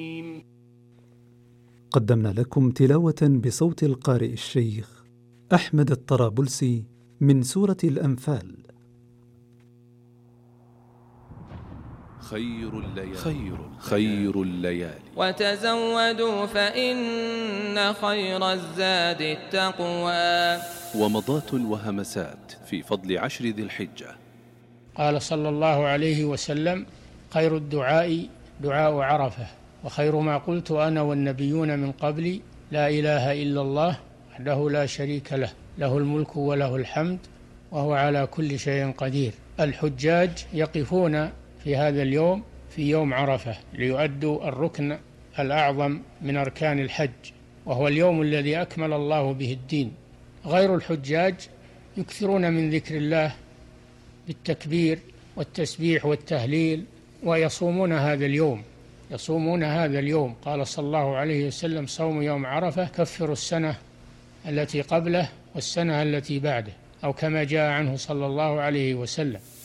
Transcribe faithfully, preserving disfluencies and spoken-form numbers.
قدمنا لكم تلاوة بصوت القارئ الشيخ أحمد الطرابلسي من سورة الأنفال. خير الليالي خير, خير الليالي وتزودوا فإن خير الزاد التقوى. ومضات وهمسات في فضل عشر ذي الحجة. قال صلى الله عليه وسلم: خير الدعاء دعاء عرفة، وخير ما قلت أنا والنبيون من قبلي لا إله إلا الله وحده لا شريك له، له الملك وله الحمد وهو على كل شيء قدير. الحجاج يقفون في هذا اليوم في يوم عرفة ليؤدوا الركن الأعظم من أركان الحج، وهو اليوم الذي أكمل الله به الدين. غير الحجاج يكثرون من ذكر الله بالتكبير والتسبيح والتهليل، ويصومون هذا اليوم يصومون هذا اليوم قال صلى الله عليه وسلم: صوم يوم عرفة كفر السنة التي قبله والسنة التي بعده، أو كما جاء عنه صلى الله عليه وسلم.